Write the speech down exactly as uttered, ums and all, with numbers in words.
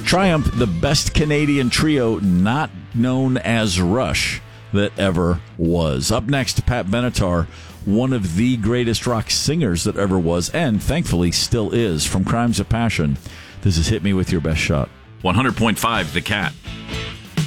Triumph, the best Canadian trio not known as Rush that ever was. Up next, Pat Benatar, one of the greatest rock singers that ever was, and thankfully still is, from Crimes of Passion. This is Hit Me With Your Best Shot. one hundred point five The Cat.